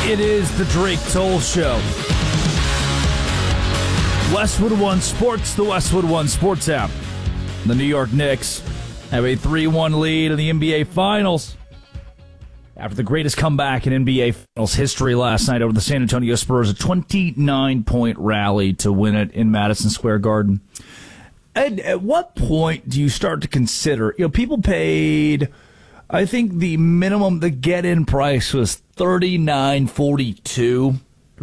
It is the Drake Toll Show. Westwood One Sports, the Westwood One Sports app. The New York Knicks have a 3-1 lead in the NBA Finals after the greatest comeback in NBA Finals history last night over the San Antonio Spurs, a 29-point rally to win it in Madison Square Garden. And at what point do you start to consider, people paid, I think the minimum, the get-in price was $39.42,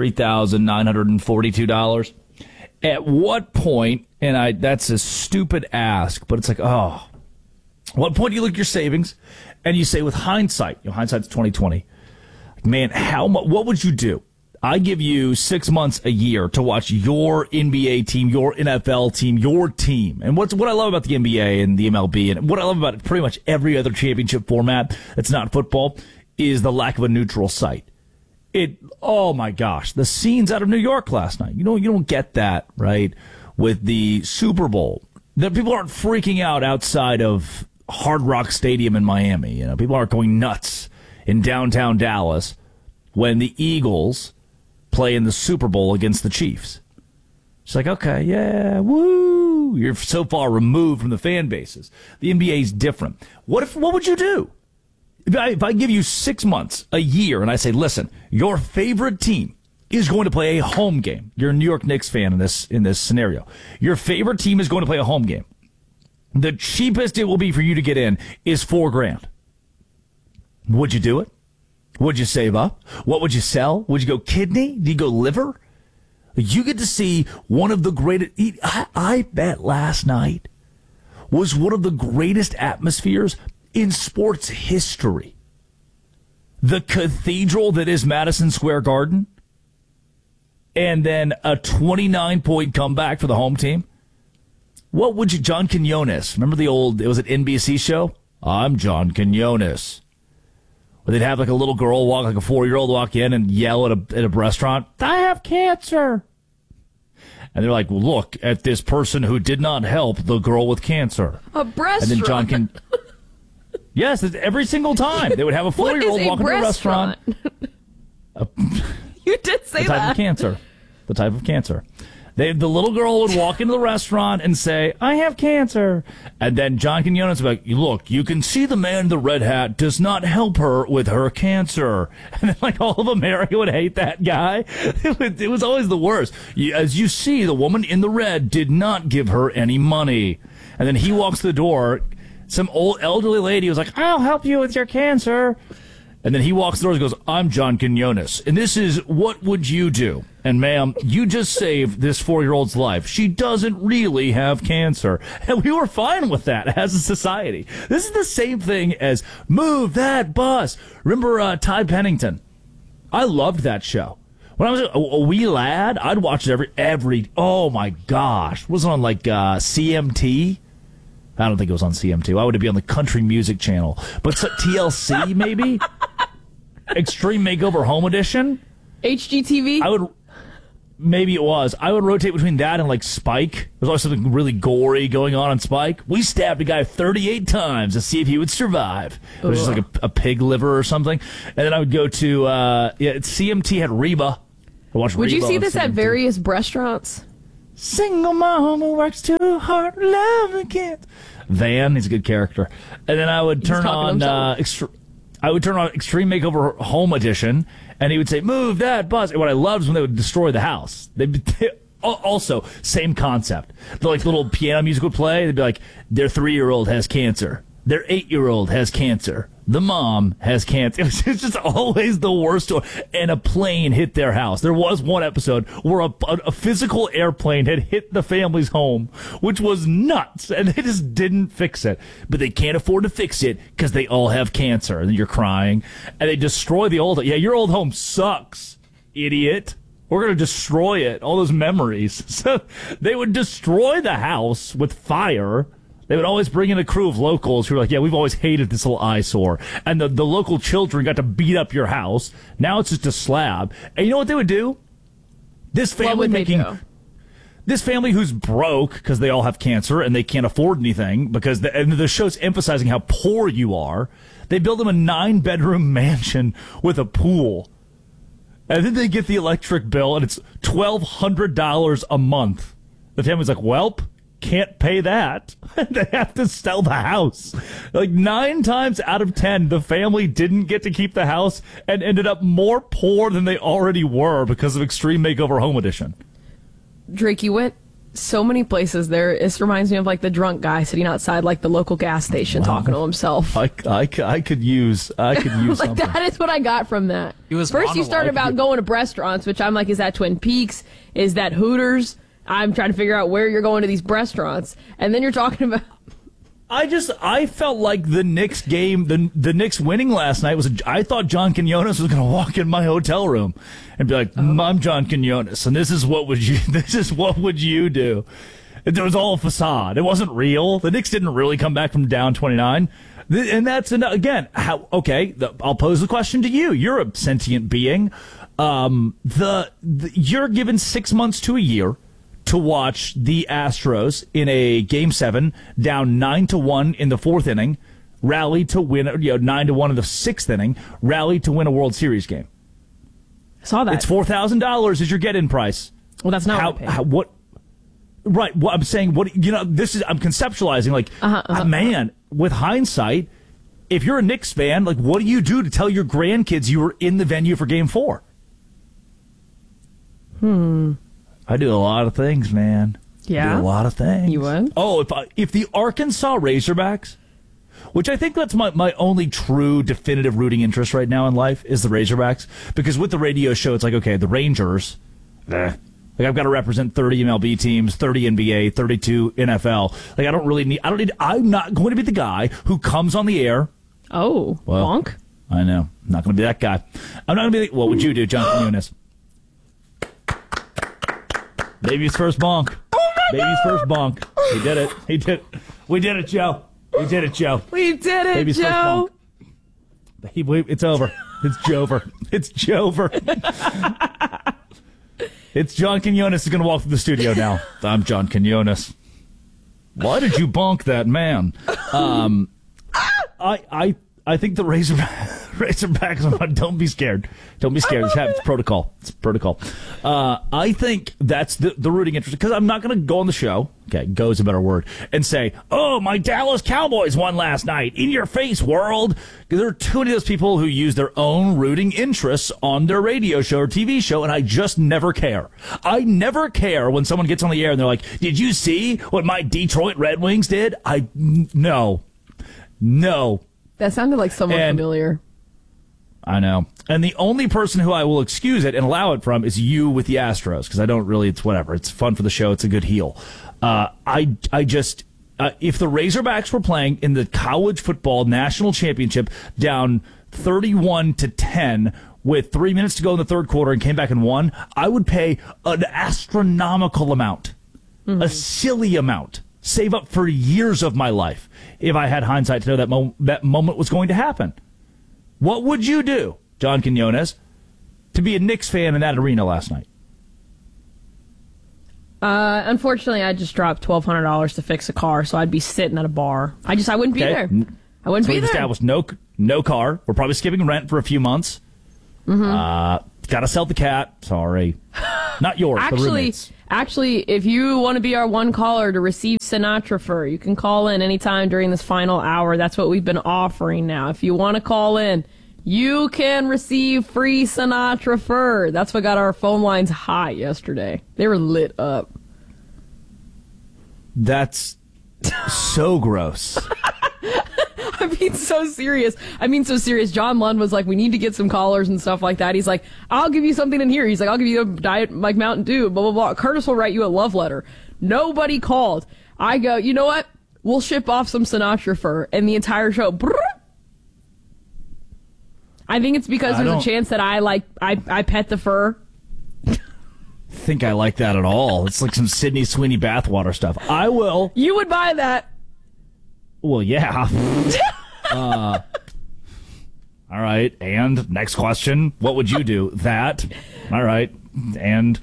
$3,942. At what point, and that's a stupid ask, but it's like, at what point do you look at your savings and you say with hindsight, hindsight's 2020, man, what would you do? I give you 6 months a year to watch your NBA team, your NFL team, your team. And what I love about the NBA and the MLB and what I love about pretty much every other championship format that's not football is the lack of a neutral site. Oh my gosh, the scenes out of New York last night. You don't get that, right? With the Super Bowl. That people aren't freaking out outside of Hard Rock Stadium in Miami. People aren't going nuts in downtown Dallas when the Eagles play in the Super Bowl against the Chiefs. It's like, okay, yeah, woo. You're so far removed from the fan bases. The NBA's different. What would you do? If I give you 6 months, a year, and I say, listen, your favorite team is going to play a home game. You're a New York Knicks fan in this scenario. Your favorite team is going to play a home game. The cheapest it will be for you to get in is $4,000. Would you do it? Would you save up? What would you sell? Would you go kidney? Do you go liver? You get to see one of the greatest. I bet last night was one of the greatest atmospheres in sports history. The cathedral that is Madison Square Garden, and then a 29-point comeback for the home team. What would you, John Quinones, remember it was an NBC show? I'm John Quinones. Where they'd have like a little girl like a 4-year-old walk in and yell at a restaurant, I have cancer. And they're like, well, look at this person who did not help the girl with cancer. A breast. And then John can. Yes, every single time they would have a 4-year-old walk into a restaurant. You did say that. The type of cancer. The little girl would walk into the restaurant and say, I have cancer. And then John Quinones would be like, look, you can see the man in the red hat does not help her with her cancer. And then all of America would hate that guy. It was always the worst. As you see, the woman in the red did not give her any money. And then he walks to the door. Some old elderly lady was like, I'll help you with your cancer. And then he walks the door and goes, I'm John Quinones. And this is, what would you do? And ma'am, you just saved this 4-year-old's life. She doesn't really have cancer. And we were fine with that as a society. This is the same thing as Move That Bus. Remember Ty Pennington? I loved that show. When I was a wee lad, I'd watch it every oh my gosh. Was it on CMT? I don't think it was on CM2. Why would it be on the Country Music Channel? But TLC, maybe? Extreme Makeover Home Edition? HGTV? Maybe it was. I would rotate between that and Spike. There's always something really gory going on Spike. We stabbed a guy 38 times to see if he would survive. It was just like a pig liver or something. And then I would go to, CMT had Reba. Would you see this at various restaurants? Single mom who works too hard to love the kids. Van, he's a good character. And then I would turn on Extreme Makeover Home Edition, and he would say, move that bus. And what I loved is when they would destroy the house. Also, same concept. The little piano music would play. They'd be like, their 3-year-old has cancer. Their 8-year-old has cancer. The mom has cancer. It's just always the worst story. And a plane hit their house. There was one episode where a physical airplane had hit the family's home, which was nuts. And they just didn't fix it. But they can't afford to fix it because they all have cancer. And you're crying. And they destroy the old. Yeah, your old home sucks, idiot. We're going to destroy it. All those memories. So they would destroy the house with fire. They would always bring in a crew of locals who were like, yeah, we've always hated this little eyesore. And the local children got to beat up your house. Now it's just a slab. And you know what they would do? This family this family who's broke because they all have cancer and they can't afford anything because the show's emphasizing how poor you are. They build them a 9-bedroom mansion with a pool. And then they get the electric bill, and it's $1,200 a month. The family's like, welp, can't pay that. They have to sell the house. Like 9 times out of 10, the family didn't get to keep the house and ended up more poor than they already were because of Extreme Makeover Home Edition. Drake, you went so many places there. This reminds me of like the drunk guy sitting outside like the local gas station talking to himself. I could use like something. That is what I got from that. First you started about going to restaurants, which I'm like, is that Twin Peaks? Is that Hooters? I'm trying to figure out where you're going to these restaurants. And then you're talking about... I felt like the Knicks game, the Knicks winning last night I thought John Quinones was going to walk in my hotel room and be like, I'm John Quinones, and this is what would you do? It was all a facade. It wasn't real. The Knicks didn't really come back from down 29. And that's, again, I'll pose the question to you. You're a sentient being. You're given 6 months to a year to watch the Astros in a Game 7 down 9-1 in the 4th inning, rally to win 9-1 in the 6th inning, rally to win a World Series game. I saw that. It's $4,000 is your get-in price. Well, that's not what. Right. What I'm saying, I'm conceptualizing like, man, with hindsight, if you're a Knicks fan, like, what do you do to tell your grandkids you were in the venue for Game 4? I do a lot of things, man. Yeah? I do a lot of things. You would? Oh, if the Arkansas Razorbacks, which I think that's my only true definitive rooting interest right now in life, is the Razorbacks. Because with the radio show, it's like, okay, the Rangers, like I've got to represent 30 MLB teams, 30 NBA, 32 NFL. Like I'm not going to be the guy who comes on the air. Oh, bonk. I know. I'm not going to be that guy. I'm not going to be what would you do, John Quinones? Baby's first bonk. Baby's first bonk. He did it. We did it, Joe. We did it, Joe. Baby's Joe. First bonk. It's over. It's Jover. It's Jover. It's John Quinones is going to walk through the studio now. I'm John Quinones. Why did you bonk that man? I think the Razorbacks. Don't be scared. Don't be scared. It's protocol. It's protocol. I think that's the rooting interest because I'm not going to go on the show. Okay, go is a better word, and say, "Oh, my Dallas Cowboys won last night." In your face, world. Because there are too many of those people who use their own rooting interests on their radio show or TV show, and I just never care. I never care when someone gets on the air and they're like, "Did you see what my Detroit Red Wings did?" No. That sounded like someone familiar. I know. And the only person who I will excuse it and allow it from is you with the Astros, because I don't really, it's whatever. It's fun for the show. It's a good heel. I just, if the Razorbacks were playing in the college football national championship down 31-10 with 3 minutes to go in the third quarter and came back and won, I would pay an astronomical amount, a silly amount, save up for years of my life if I had hindsight to know that moment was going to happen. What would you do, John Quinones, to be a Knicks fan in that arena last night? Unfortunately, I just dropped $1,200 to fix a car, so I'd be sitting at a bar. I wouldn't be there. I wouldn't be there. Established no car. We're probably skipping rent for a few months. Got to sell the cat. Sorry. Not yours, the roommates. Actually, if you want to be our one caller to receive Sinatra fur, you can call in anytime during this final hour. That's what we've been offering now. If you want to call in, you can receive free Sinatra fur. That's what got our phone lines hot yesterday. They were lit up. That's so gross. I'm being so serious. John Lund was like, we need to get some callers and stuff like that. He's like, I'll give you something in here. He's like, I'll give you a diet like Mountain Dew, blah, blah, blah. Curtis will write you a love letter. Nobody called. I go, you know what? We'll ship off some Sinatra fur. And the entire show, brrr. I think it's because there's a chance that I pet the fur. Think I like that at all. It's like some Sydney Sweeney bathwater stuff. I will. You would buy that. Well, yeah. All right. And next question. What would you do? That. All right. And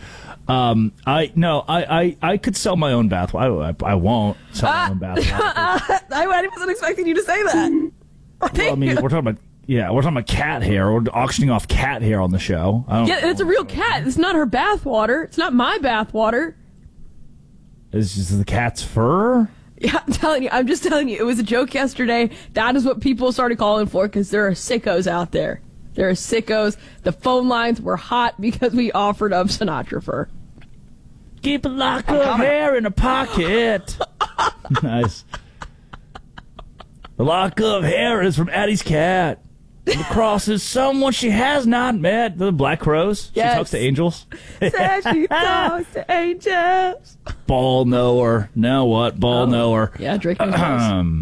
I could sell my own bath. I won't sell my own bath. I wasn't expecting you to say that. Well, I mean, we're talking about, Yeah, we're talking about cat hair. We're auctioning off cat hair on the show. Yeah, it's a real cat. It's not her bath water. It's not my bath water. It's just the cat's fur? Yeah, I'm just telling you. It was a joke yesterday. That is what people started calling for because there are sickos out there. There are sickos. The phone lines were hot because we offered up Sinatra fur. Keep a lock of hair in a pocket. Nice. The lock of hair is from Addie's cat. The cross is someone she has not met. The Black Crows. Yes. She talks to angels. Says she talks to angels. Ball knower. Now what? Ball knower. Yeah, Drake knows.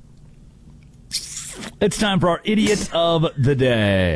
It's time for our Idiot of the Day.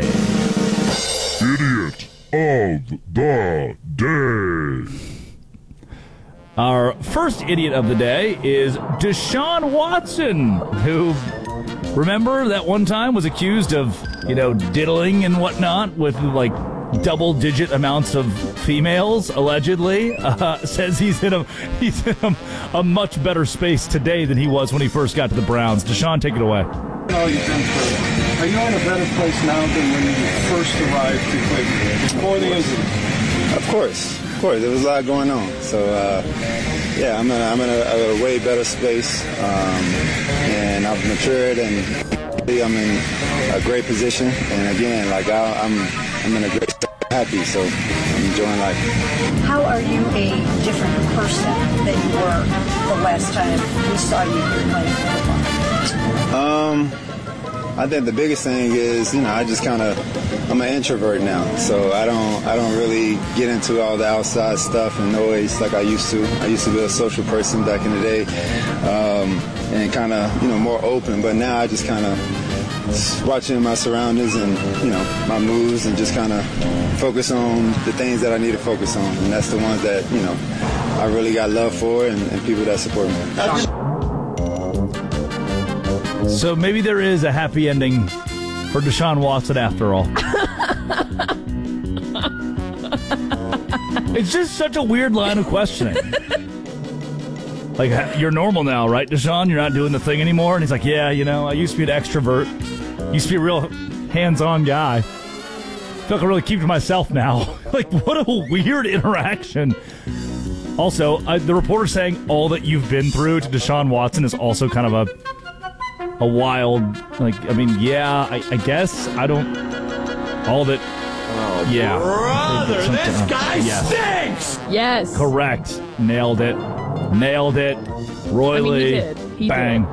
Idiot of the Day. Our first Idiot of the Day is Deshaun Watson, who, remember that one time was accused of, diddling and whatnot with, double-digit amounts of females, allegedly. Says he's in a much better space today than he was when he first got to the Browns. Deshaun, take it away. All you've been through. Are you in a better place now than when you first arrived to Cleveland, before the injury? Of course. There was a lot going on. So, I'm in a way better space, and I've matured, and I'm in a great position. And again, I'm in a great happy, so I'm enjoying life. How are you a different person than you were the last time we saw you playing football? I think the biggest thing is, I'm an introvert now, so I don't really get into all the outside stuff and noise like I used to. I used to be a social person back in the day, and kind of, more open, but now I just kind of watching my surroundings and, my moves and just kind of focus on the things that I need to focus on, and that's the ones that, I really got love for and people that support me. So maybe there is a happy ending for Deshaun Watson after all. It's just such a weird line of questioning. Like, you're normal now, right, Deshaun? You're not doing the thing anymore? And he's like, yeah, I used to be an extrovert. Used to be a real hands-on guy. I feel like I really keep to myself now. Like, what a weird interaction. Also, the reporter saying all that you've been through to Deshaun Watson is also kind of a wild, I guess. I don't, all that, yeah. Brother, this guy stinks! Yes. Correct. Nailed it. Royally. He did. Bang.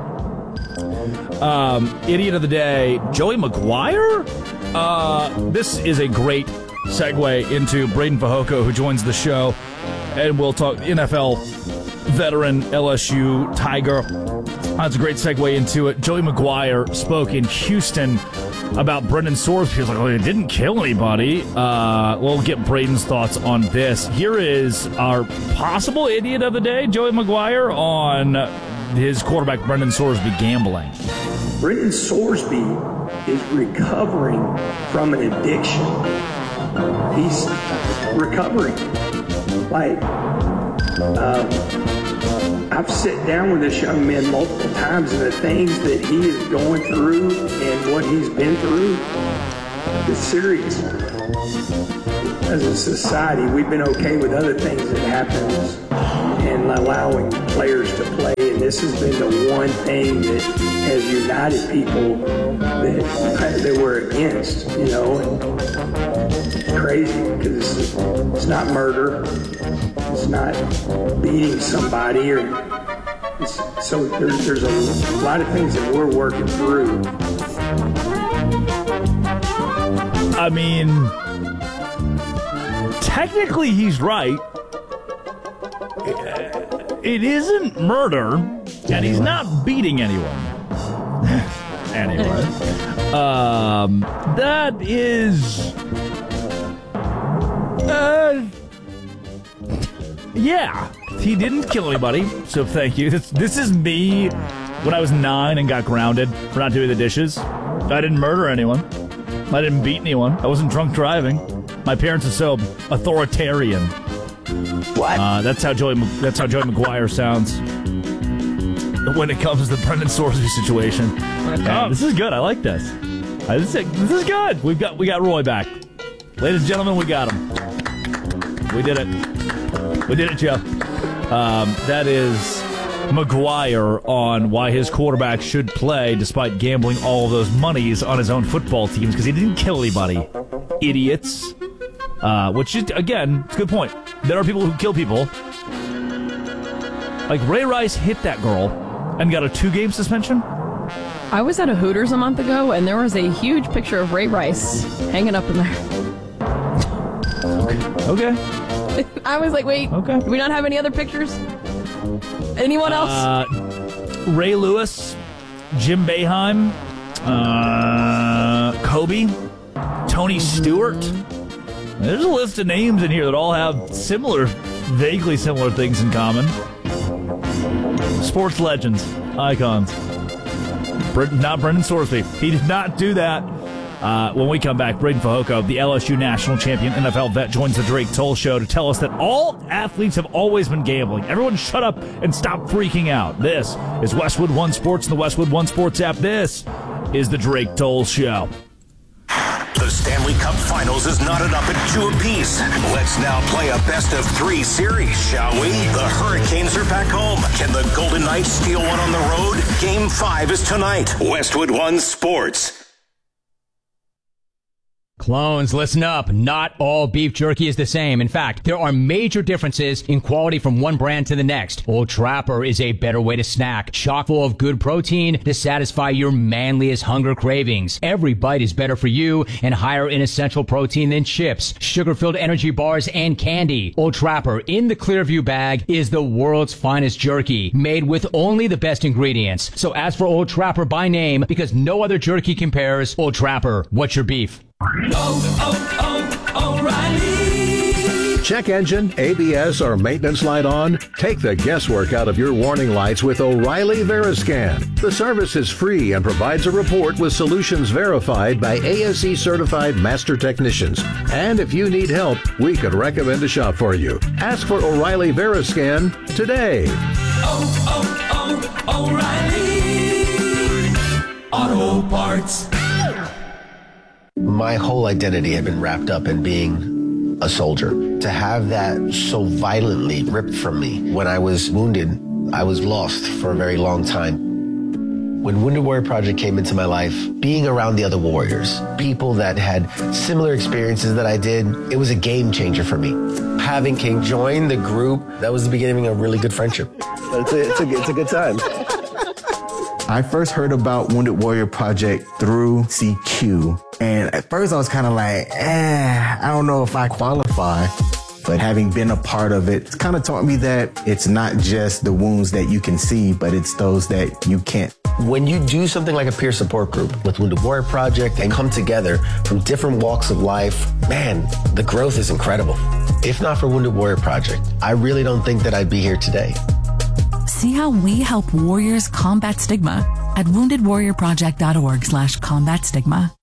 Idiot of the Day, Joey Maguire? This is a great segue into Braden Fehoko, who joins the show, and we'll talk NFL veteran, LSU Tiger. That's a great segue into it. Joey Maguire spoke in Houston about Brendan Sorsby. He was like, he didn't kill anybody. We'll get Braden's thoughts on this. Here is our possible Idiot of the Day, Joey Maguire, on his quarterback, Brendan Sorsby, gambling. Brendan Sorsby is recovering from an addiction. He's recovering. I've sat down with this young man multiple times, and the things that he is going through and what he's been through is serious. As a society, we've been okay with other things that happen and allowing players to play, and this has been the one thing that has united people that we're against, and crazy because it's not murder. It's not beating somebody, so there's a lot of things that we're working through. I mean, technically he's right. It isn't murder, and he's not beating anyone. Anyway, that is... yeah, he didn't kill anybody, so thank you. This is me when I was 9 and got grounded for not doing the dishes. I didn't murder anyone. I didn't beat anyone. I wasn't drunk driving. My parents are so authoritarian. What? That's how Joey Maguire sounds when it comes to the Brendan Sorsby situation. Okay. This is good. I like this. This is good. We got Roy back. Ladies and gentlemen, we got him. We did it. We did it, Joe. That is McGuire on why his quarterback should play despite gambling all of those monies on his own football teams because he didn't kill anybody. Idiots. Which, is, again, it's a good point. There are people who kill people. Like, Ray Rice hit that girl and got a 2-game suspension. I was at a Hooters a month ago, and there was a huge picture of Ray Rice hanging up in there. Okay. I was like, wait, okay. Do we not have any other pictures? Anyone else? Ray Lewis, Jim Boeheim, Kobe, Tony Stewart. There's a list of names in here that all have vaguely similar things in common. Sports legends, icons. Not Brendan Sorsby. He did not do that. When we come back, Braden Fehoko, the LSU national champion NFL vet, joins the Drake Toll Show to tell us that all athletes have always been gambling. Everyone shut up and stop freaking out. This is Westwood One Sports and the Westwood One Sports app. This is the Drake Toll Show. The Stanley Cup Finals is knotted up at 2 apiece. Let's now play a best-of-3 series, shall we? The Hurricanes are back home. Can the Golden Knights steal one on the road? Game 5 is tonight. Westwood One Sports. Clones, listen up. Not all beef jerky is the same. In fact, there are major differences in quality from one brand to the next. Old Trapper is a better way to snack, chock full of good protein to satisfy your manliest hunger cravings. Every bite is better for you and higher in essential protein than chips, sugar-filled energy bars, and candy. Old Trapper in the Clearview bag is the world's finest jerky, made with only the best ingredients. So ask for Old Trapper by name because no other jerky compares. Old Trapper, what's your beef? O'Reilly. Check engine, ABS, or maintenance light on? Take the guesswork out of your warning lights with O'Reilly Veriscan. The service is free and provides a report with solutions verified by ASE certified master technicians. And if you need help, we could recommend a shop for you. Ask for O'Reilly Veriscan today. O'Reilly Auto Parts. My whole identity had been wrapped up in being a soldier. To have that so violently ripped from me when I was wounded, I was lost for a very long time. When Wounded Warrior Project came into my life, being around the other warriors, people that had similar experiences that I did, it was a game changer for me. Having King join the group, that was the beginning of a really good friendship. It's a good time. I first heard about Wounded Warrior Project through CQ. And at first I was kind of like, I don't know if I qualify. But having been a part of it, it's kind of taught me that it's not just the wounds that you can see, but it's those that you can't. When you do something like a peer support group with Wounded Warrior Project and come together from different walks of life, man, the growth is incredible. If not for Wounded Warrior Project, I really don't think that I'd be here today. See how we help warriors combat stigma at woundedwarriorproject.org/combat stigma.